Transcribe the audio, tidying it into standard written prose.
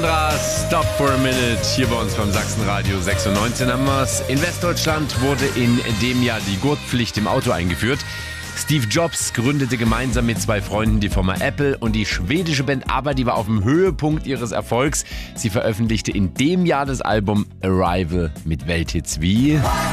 Alexandra, Stop for a Minute, hier bei uns beim Sachsenradio 96 haben wir's. In Westdeutschland wurde in dem Jahr die Gurtpflicht im Auto eingeführt. Steve Jobs gründete gemeinsam mit zwei Freunden die Firma Apple und die schwedische Band ABBA, die war auf dem Höhepunkt ihres Erfolgs. Sie veröffentlichte in dem Jahr das Album Arrival mit Welthits wie